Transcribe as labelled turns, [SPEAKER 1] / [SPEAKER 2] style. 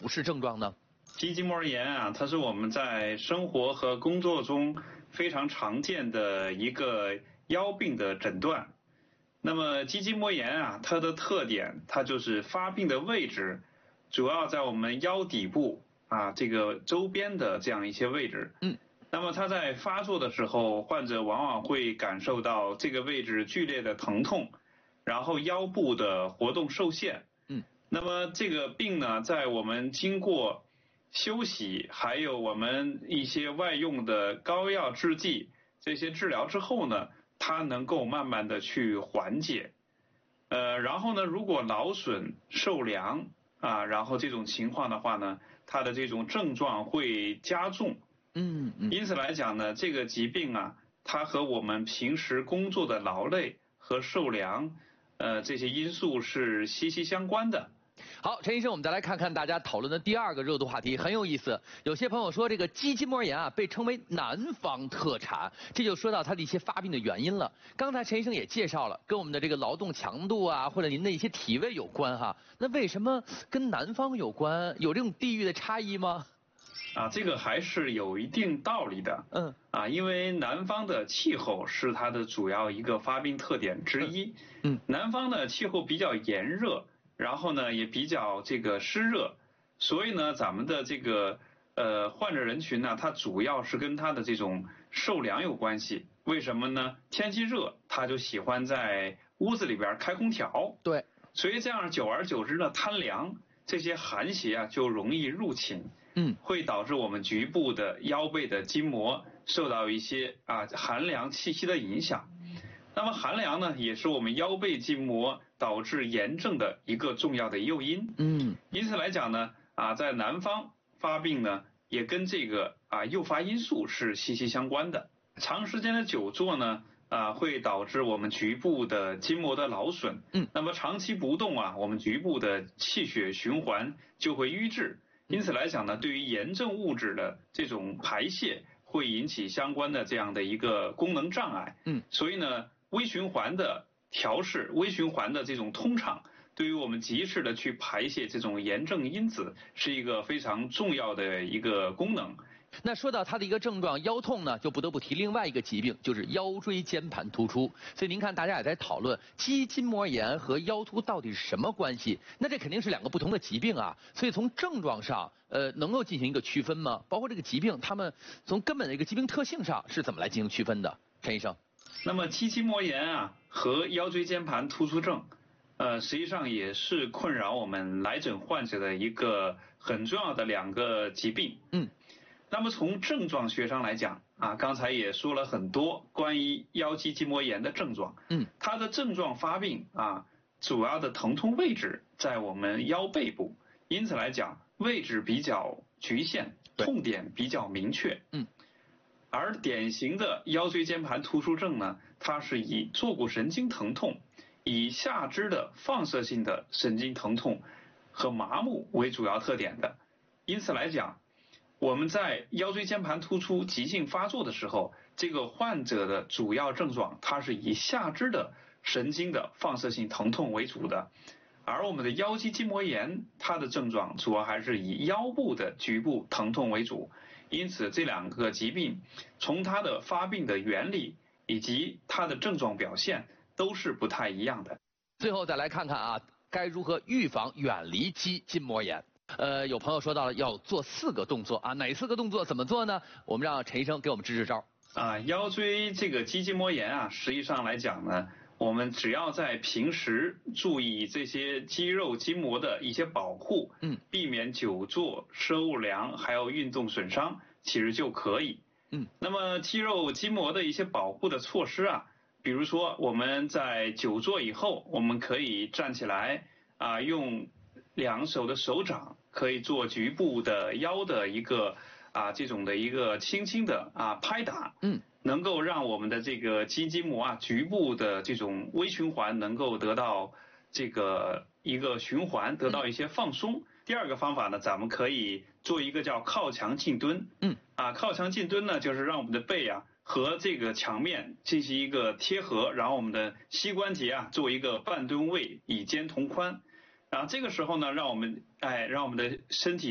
[SPEAKER 1] 不适症状呢？
[SPEAKER 2] 肌筋膜炎啊，它是我们在生活和工作中非常常见的一个腰病的诊断。那么肌筋膜炎啊，它的特点，它就是发病的位置主要在我们腰底部啊这个周边的这样一些位置。那么它在发作的时候，患者往往会感受到这个位置剧烈的疼痛，然后腰部的活动受限。那么这个病呢，在我们经过休息，还有我们一些外用的膏药制剂这些治疗之后呢，它能够慢慢的去缓解。然后呢，如果劳损受凉啊，然后这种情况的话呢，它的这种症状会加重。因此来讲呢，这个疾病啊，它和我们平时工作的劳累和受凉，这些因素是息息相关的。
[SPEAKER 1] 好，陈医生，我们再来看看大家讨论的第二个热度话题，很有意思。有些朋友说这个肌筋膜炎啊被称为南方特产，这就说到它的一些发病的原因了。刚才陈医生也介绍了，跟我们的这个劳动强度啊，或者您的一些体位有关哈。那为什么跟南方有关？有这种地域的差异吗？
[SPEAKER 2] 这个还是有一定道理的。因为南方的气候是它的主要一个发病特点之一。南方的气候比较炎热，然后呢也比较这个湿热，所以呢咱们的这个患者人群呢，它主要是跟它的这种受凉有关系。为什么呢？天气热，他就喜欢在屋子里边开空调。
[SPEAKER 1] 对，
[SPEAKER 2] 所以这样久而久之呢，贪凉，这些寒邪啊就容易入侵。会导致我们局部的腰背的筋膜受到一些寒凉气息的影响。那么寒凉呢，也是我们腰背筋膜导致炎症的一个重要的诱因。因此来讲呢，在南方发病呢，也跟这个诱发因素是息息相关的。长时间的久坐呢，会导致我们局部的筋膜的劳损。那么长期不动我们局部的气血循环就会瘀滞。因此来讲呢，对于炎症物质的这种排泄会引起相关的这样的一个功能障碍。所以呢，微循环的调试，微循环的这种通畅，对于我们及时的去排泄这种炎症因子是一个非常重要的一个功能。
[SPEAKER 1] 那说到它的一个症状腰痛呢，就不得不提另外一个疾病，就是腰椎间盘突出。所以您看大家也在讨论肌筋膜炎和腰突到底是什么关系？那这肯定是两个不同的疾病啊。所以从症状上能够进行一个区分吗？包括这个疾病他们从根本的一个疾病特性上是怎么来进行区分的？陈医生。
[SPEAKER 2] 那么肌筋膜炎和腰椎间盘突出症实际上也是困扰我们来诊患者的一个很重要的两个疾病。那么从症状学上来讲刚才也说了很多关于腰肌筋膜炎的症状。它的症状发病主要的疼痛位置在我们腰背部，因此来讲位置比较局限，痛点比较明确。而典型的腰椎间盘突出症呢，它是以坐骨神经疼痛，以下肢的放射性的神经疼痛和麻木为主要特点的。因此来讲，我们在腰椎间盘突出急性发作的时候，这个患者的主要症状它是以下肢的神经的放射性疼痛为主的，而我们的腰肌筋膜炎它的症状主要还是以腰部的局部疼痛为主。因此这两个疾病从它的发病的原理以及它的症状表现都是不太一样的。
[SPEAKER 1] 最后再来看看该如何预防远离肌筋膜炎。有朋友说到了要做4个动作哪4个动作怎么做呢？我们让陈医生给我们支支招。
[SPEAKER 2] 腰椎这个肌筋膜炎实际上来讲呢，我们只要在平时注意这些肌肉筋膜的一些保护，避免久坐、受凉还有运动损伤，其实就可以。那么肌肉筋膜的一些保护的措施比如说我们在久坐以后，我们可以站起来用2手的手掌可以做局部的腰的一个这种的一个轻轻的拍打，能够让我们的这个肌筋膜局部的这种微循环能够得到这个一个循环，得到一些放松。第二个方法呢，咱们可以做一个叫靠墙静蹲。靠墙静蹲呢，就是让我们的背和这个墙面进行一个贴合，然后我们的膝关节做一个半蹲位，以肩同宽。然后这个时候呢，让我们的身体